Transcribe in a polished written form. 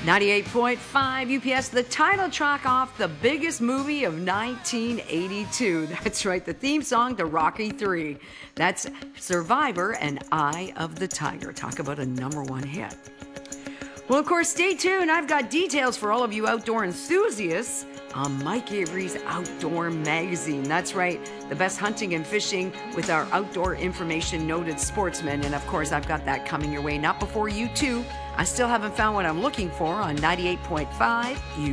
98.5 UPS, the title track off the biggest movie of 1982. That's right, the theme song to Rocky III. That's Survivor and Eye of the Tiger. Talk about a #1 hit. Well, of course, stay tuned. I've got details for all of you outdoor enthusiasts on Mike Avery's Outdoor Magazine. That's right, the best hunting and fishing with our outdoor information noted sportsmen. And of course, I've got that coming your way. Not before you too. I still haven't found what I'm looking for on 98.5